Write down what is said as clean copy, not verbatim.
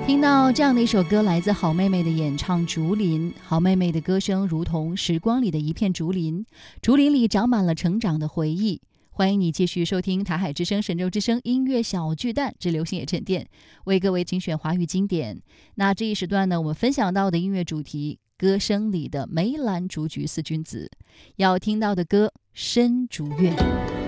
听到这样的一首歌，来自好妹妹的演唱《竹林》。好妹妹的歌声如同时光里的一片竹林，竹林里长满了成长的回忆。欢迎你继续收听台海之声、神州之声音乐小巨蛋之流行也沉淀，为各位精选华语经典。那这一时段呢，我们分享到的音乐主题，歌声里的梅兰竹菊四君子。要听到的歌《深竹院》。